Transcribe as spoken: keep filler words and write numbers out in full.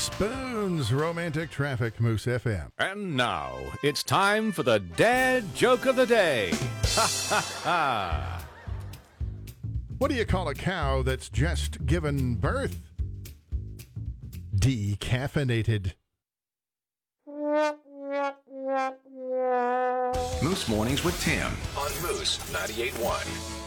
Spoons, Romantic Traffic, Moose F M. And now, it's time for the Dad Joke of the Day. Ha ha ha. What do you call a cow that's just given birth? Decaffeinated. Moose Mornings with Tim on Moose ninety-eight point one.